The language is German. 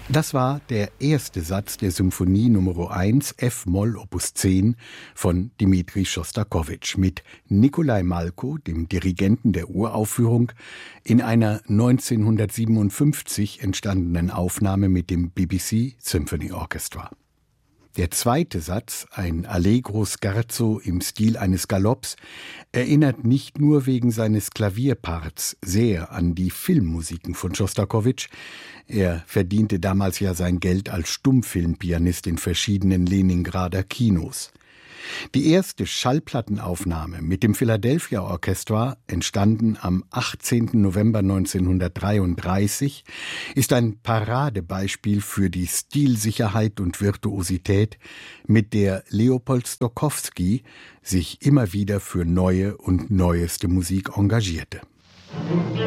Das war der erste Satz der Symphonie Nr. 1 F-Moll Opus 10 von Dmitri Schostakowitsch mit Nikolai Malko, dem Dirigenten der Uraufführung, in einer 1957 entstandenen Aufnahme mit dem BBC Symphony Orchestra. Der zweite Satz, ein Allegro scherzo im Stil eines Galopps, erinnert nicht nur wegen seines Klavierparts sehr an die Filmmusiken von Schostakowitsch. Er verdiente damals ja sein Geld als Stummfilmpianist in verschiedenen Leningrader Kinos. Die erste Schallplattenaufnahme mit dem Philadelphia Orchestra, entstanden am 18. November 1933, ist ein Paradebeispiel für die Stilsicherheit und Virtuosität, mit der Leopold Stokowski sich immer wieder für neue und neueste Musik engagierte.